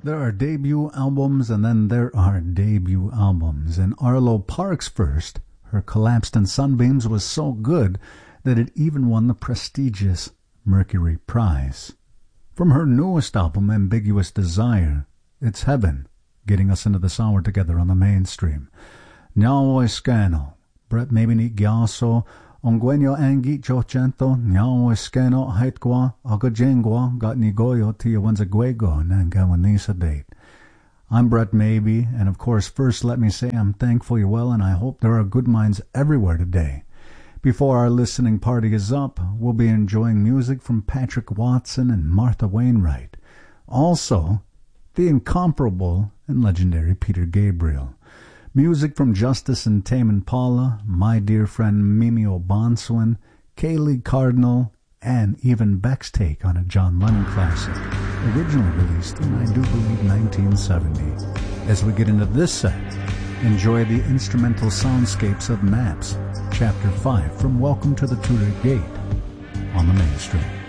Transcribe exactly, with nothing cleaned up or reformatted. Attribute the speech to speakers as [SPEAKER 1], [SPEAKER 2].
[SPEAKER 1] There are debut albums and then there are debut albums. And Arlo Parks' first, Her Collapsed in Sunbeams, was so good that it even won the prestigious Mercury Prize. From her newest album, Ambiguous Desire, it's Heaven, getting us into this hour together on the mainstream. Nyao Escano, Brett Mabini Gyaso, Onguenyo Angi Chocento, Nyao Escano, Haitgwa, Agajengwa, Gatnigoyo, Tiawanzaguego, Nangawanisa date. I'm Brett Maybe, and of course, first let me say I'm thankful you're well, and I hope there are good minds everywhere today. Before our listening party is up, we'll be enjoying music from Patrick Watson and Martha Wainwright. Also, the incomparable and legendary Peter Gabriel. Music from Justice and Tame Impala, my dear friend Mimi O'Bonswin, Kaylee Cardinal, and even Beck's take on a John Lennon classic, originally released in, I do believe, nineteen seventy. As we get into this set, enjoy the instrumental soundscapes of Maps, Chapter five from Welcome to the Tudor Gate on the Mainstream.